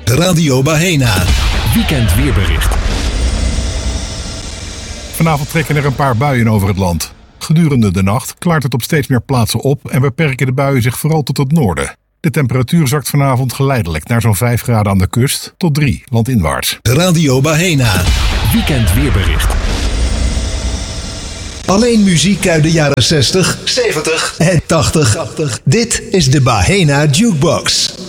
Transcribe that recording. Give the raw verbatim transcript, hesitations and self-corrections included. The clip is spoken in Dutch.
Radio Bahena. Weekend weerbericht. Vanavond trekken er een paar buien over het land. Gedurende de nacht klaart het op steeds meer plaatsen op en beperken de buien zich vooral tot het noorden. De temperatuur zakt vanavond geleidelijk naar zo'n vijf graden aan de kust tot drie landinwaarts. Radio Bahena. Weekend weerbericht. Alleen muziek uit de jaren zestig, zeventig en tachtig. Dit is de Bahena Jukebox.